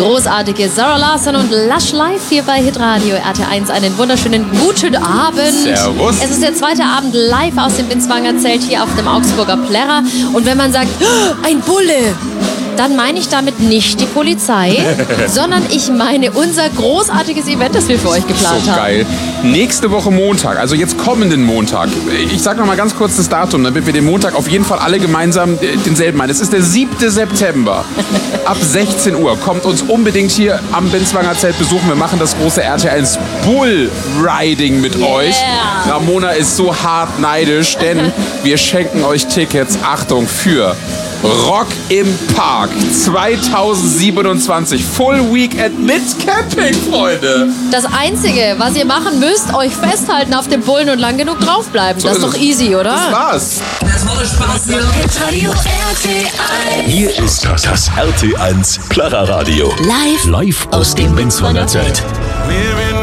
großartige Zara Larsson und Lush Live hier bei Hitradio RT1. Einen wunderschönen guten Abend. Servus. Es ist der zweite Abend live aus dem Binswanger Zelt hier auf dem Augsburger Plärrer. Und wenn man sagt, ein Bulle, dann meine ich damit nicht die Polizei, sondern ich meine unser großartiges Event, das wir für euch geplant haben. So geil. Nächste Woche Montag, also jetzt kommenden Montag. Ich sag noch mal ganz kurz das Datum, damit wir den Montag auf jeden Fall alle gemeinsam denselben meinen. Es ist der 7. September. Ab 16 Uhr. Kommt uns unbedingt hier am Binswanger Zelt besuchen. Wir machen das große RT1 Bull Riding mit euch. Ramona ist so hart neidisch, denn wir schenken euch Tickets, Achtung, für Rock im Park 2027. Full Weekend mit Camping, Freunde. Das Einzige, was ihr machen müsst, euch festhalten auf dem Bullen und lang genug draufbleiben. So das ist doch easy, oder? Das war's. Das wurde Spaß hier. Hitradio RT1. Hier ist das RT1 Plärrer Radio. Live Live aus dem Binswanger Zelt. We're in